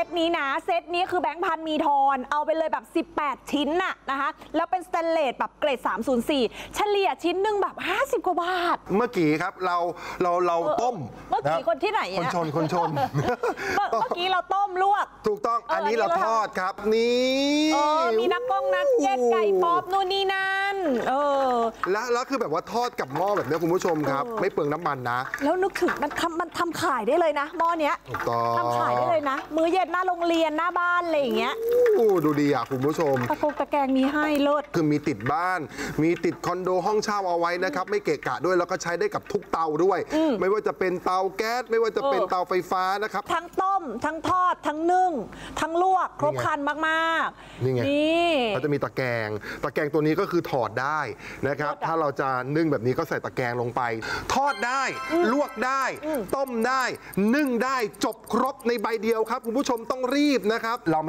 ตนี้นะเซตนี้คือแบงค์พันมีทอนเอาไปเลยแบบ18ชิ้นน่ะนะคะแล้วเป็นสแตนเลสแบบเกรด304เฉลี่ยชิ้นหนึ่งแบบ50กว่าบาทเมื่อกี้ครับเราต้มเมื่อกี้คนที่ไหนคนชนเมื่อกี้เราต้มลวกถูกต้องอันนี้เราทอดครับนี่มีนักเก็ตไก่ป๊อปนู่นนี่นั่นแล้วคือแบบว่าทอดกับหม้อแบบนี้คุณผู้ชมครับไม่เปลืองน้ำมันนะแล้วนึกถึงมันทำขายได้เลยนะหม้อเนี้ยถูกต้องทำขายได้เลยนะมื้อเย็นหน้าโรงเรียนหน้าบ้านอะไรอย่างเงี้ยดูดีอ่ะคุณผู้ชมตะแกรงมีให้เลิศคือมีติดบ้านมีติดคอนโดห้องเช่าเอาไว้นะครับไม่เกะกะด้วยแล้วก็ใช้ได้กับทุกเตาด้วยไม่ว่าจะเป็นเตาแก๊สไม่ว่าจะเป็นเตาไฟฟ้านะครับทั้งต้มทั้งทอดทั้งนึ่งทั้งลวกครบครันมากๆนี่ไงเขาจะมีตะแกรงตัวนี้ก็คือถอดได้นะครับถ้าเราจะนึ่งแบบนี้ก็ใส่ตะแกรงลงไปทอดได้ลวกได้ต้มได้นึ่งได้จบครบในใบเดียวครับคุณผู้ชมต้องรีบนะครับเรา